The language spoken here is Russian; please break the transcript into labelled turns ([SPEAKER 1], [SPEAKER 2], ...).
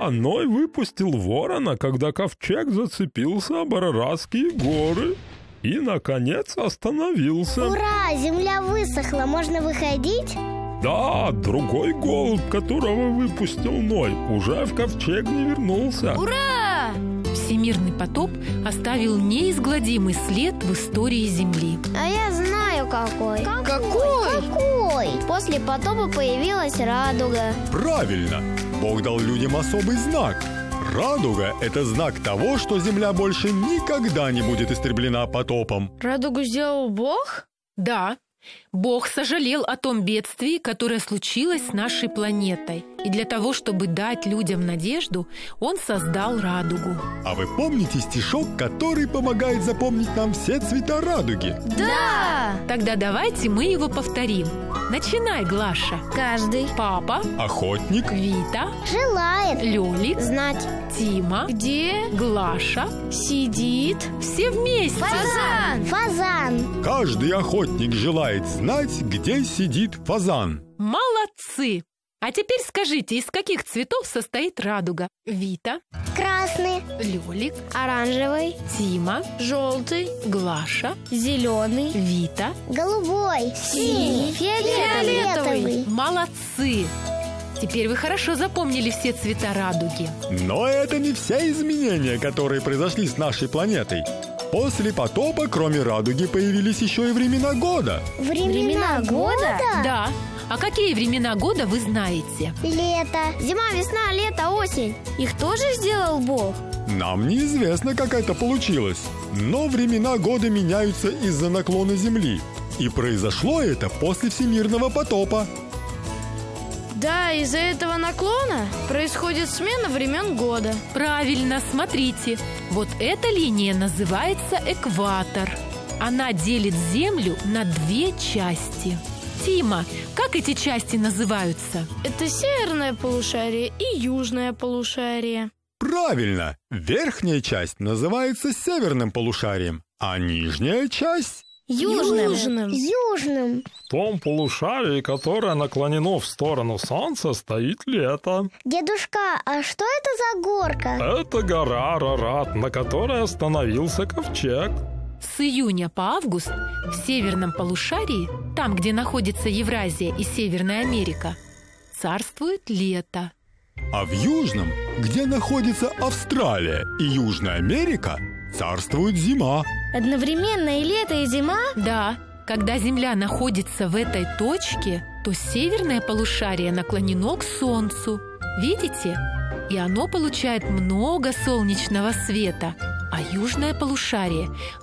[SPEAKER 1] Ной выпустил ворона, когда ковчег зацепился об Араратские горы и, наконец, остановился.
[SPEAKER 2] Ура! Земля высохла, можно выходить?
[SPEAKER 1] Да, другой голубь, которого выпустил Ной, уже в ковчег не вернулся.
[SPEAKER 3] Ура! Всемирный потоп оставил неизгладимый след в истории Земли.
[SPEAKER 2] А я знаю какой.
[SPEAKER 3] Какой?
[SPEAKER 2] После потопа появилась радуга.
[SPEAKER 4] Правильно! Бог дал людям особый знак. Радуга – это знак того, что Земля больше никогда не будет истреблена потопом.
[SPEAKER 3] Радугу сделал Бог? Да. Бог сожалел о том бедствии, которое случилось с нашей планетой. И для того, чтобы дать людям надежду, Он создал радугу.
[SPEAKER 4] А вы помните стишок, который помогает запомнить нам все цвета радуги?
[SPEAKER 3] Да! Тогда давайте мы его повторим. Начинай, Глаша.
[SPEAKER 2] Каждый
[SPEAKER 3] Папа,
[SPEAKER 4] Охотник,
[SPEAKER 3] Вита,
[SPEAKER 2] желает
[SPEAKER 3] Лёлик,
[SPEAKER 2] знать,
[SPEAKER 3] Тима,
[SPEAKER 2] где
[SPEAKER 3] Глаша,
[SPEAKER 2] сидит
[SPEAKER 3] все вместе.
[SPEAKER 2] фазан.
[SPEAKER 4] каждый охотник желает знать, где сидит фазан.
[SPEAKER 3] Молодцы! А теперь скажите, из каких цветов состоит радуга? Вита,
[SPEAKER 2] Красный,
[SPEAKER 3] Лёлик,
[SPEAKER 2] оранжевый,
[SPEAKER 3] Тима,
[SPEAKER 2] желтый,
[SPEAKER 3] Глаша,
[SPEAKER 2] зеленый,
[SPEAKER 3] Вита.
[SPEAKER 2] голубой, синий, фиолетовый.
[SPEAKER 3] Молодцы! Теперь вы хорошо запомнили все цвета радуги.
[SPEAKER 4] Но это не все изменения, которые произошли с нашей планетой. После потопа, кроме радуги, появились еще и времена года.
[SPEAKER 2] Времена года?
[SPEAKER 3] Да. А какие времена года вы знаете?
[SPEAKER 2] Лето. Зима, весна, лето, осень. Их тоже сделал Бог?
[SPEAKER 4] Нам неизвестно, как это получилось. Но времена года меняются из-за наклона Земли. И произошло это после всемирного потопа.
[SPEAKER 5] Да, из-за этого наклона происходит смена времен года.
[SPEAKER 3] Правильно, смотрите. Вот эта линия называется экватор. Она делит Землю на две части. Тима, как эти части называются?
[SPEAKER 5] Это северное полушарие и южное полушарие.
[SPEAKER 4] Правильно! Верхняя часть называется северным полушарием, а нижняя часть...
[SPEAKER 5] Южным.
[SPEAKER 1] В том полушарии, которое наклонено в сторону Солнца, стоит лето.
[SPEAKER 2] Дедушка, а что это за горка?
[SPEAKER 1] Это гора Арарат, на которой остановился ковчег.
[SPEAKER 3] С июня по август в северном полушарии, там, где находится Евразия и Северная Америка, царствует лето.
[SPEAKER 4] А в южном, где находится Австралия и Южная Америка, царствует зима.
[SPEAKER 2] Одновременно и лето, и зима?
[SPEAKER 3] Да, когда Земля находится в этой точке, то северное полушарие наклонено к Солнцу. Видите? И оно получает много солнечного света, а южное полушарие